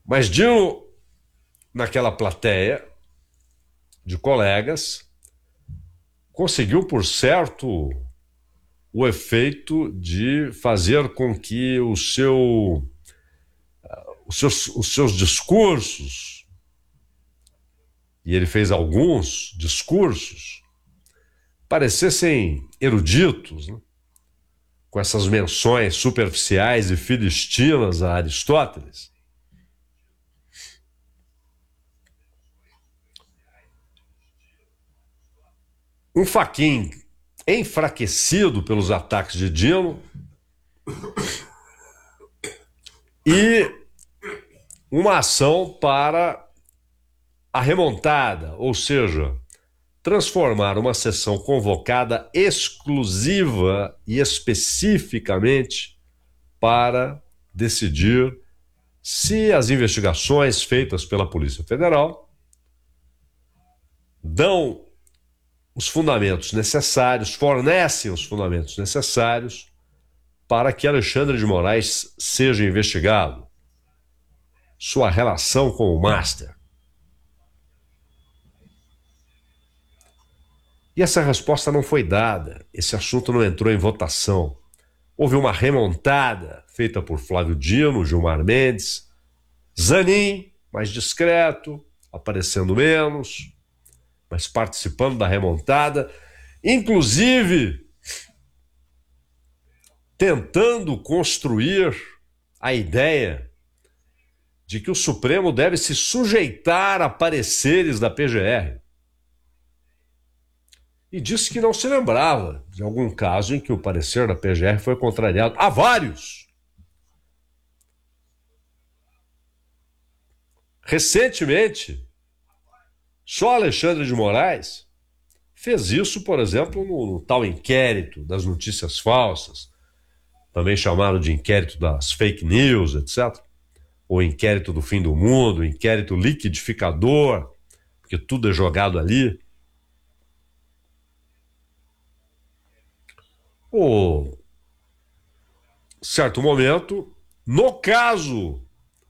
Mas Dino, naquela plateia de colegas, conseguiu, por certo, o efeito de fazer com que os seus discursos, e ele fez alguns discursos, parecessem eruditos, né? Com essas menções superficiais e filistinas a Aristóteles. Um Fachin enfraquecido pelos ataques de Dino e uma ação para a remontada, ou seja, transformar uma sessão convocada exclusiva e especificamente para decidir se as investigações feitas pela Polícia Federal dão os fundamentos necessários, fornecem os fundamentos necessários para que Alexandre de Moraes seja investigado, sua relação com o Master. E essa resposta não foi dada, esse assunto não entrou em votação. Houve uma remontada feita por Flávio Dino, Gilmar Mendes, Zanin, mais discreto, aparecendo menos, mas participando da remontada, inclusive tentando construir a ideia de que o Supremo deve se sujeitar a pareceres da PGR. E disse que não se lembrava de algum caso em que o parecer da PGR foi contrariado. Há vários. Recentemente, só Alexandre de Moraes fez isso, por exemplo, no tal inquérito das notícias falsas, também chamado de inquérito das fake news, etc. O inquérito do fim do mundo, o inquérito liquidificador, porque tudo é jogado ali. Certo momento, no caso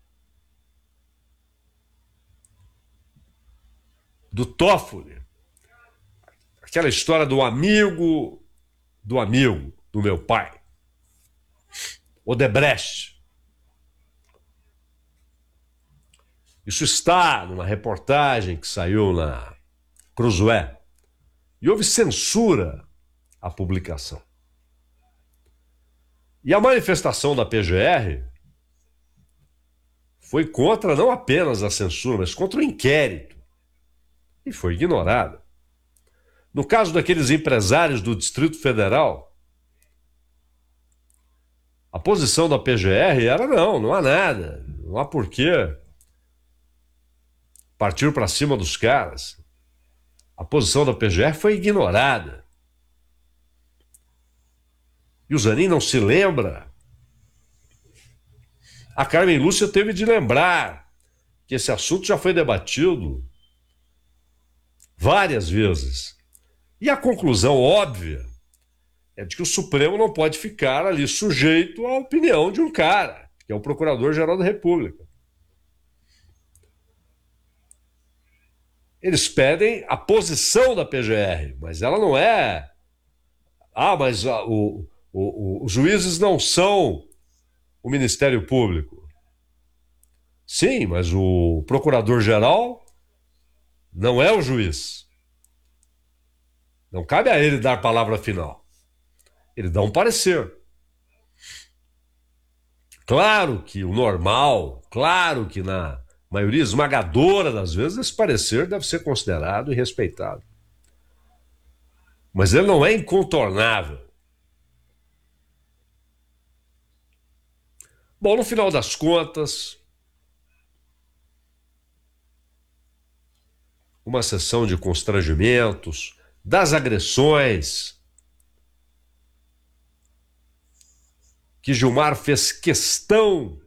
do Toffoli, aquela história do amigo do meu pai, Odebrecht. Isso está numa reportagem que saiu na Cruzoé. E houve censura à publicação. E a manifestação da PGR foi contra não apenas a censura, mas contra o inquérito. E foi ignorada. No caso daqueles empresários do Distrito Federal, a posição da PGR era não há nada, não há porquê partir para cima dos caras. A posição da PGR foi ignorada. E o Zanin não se lembra. A Carmen Lúcia teve de lembrar que esse assunto já foi debatido várias vezes. E a conclusão óbvia é de que o Supremo não pode ficar ali sujeito à opinião de um cara, que é o Procurador-Geral da República. Eles pedem a posição da PGR, mas ela não é... mas os juízes não são o Ministério Público. Sim, mas o Procurador-Geral não é o juiz. Não cabe a ele dar palavra final. Ele dá um parecer. Claro que o normal, claro que na maioria esmagadora das vezes esse parecer deve ser considerado e respeitado. Mas ele não é incontornável. Bom, no final das contas, uma sessão de constrangimentos, das agressões que Gilmar fez questão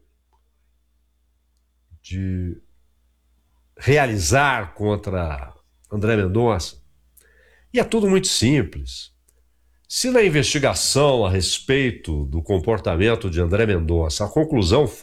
de realizar contra André Mendonça. E é tudo muito simples. Se na investigação a respeito do comportamento de André Mendonça a conclusão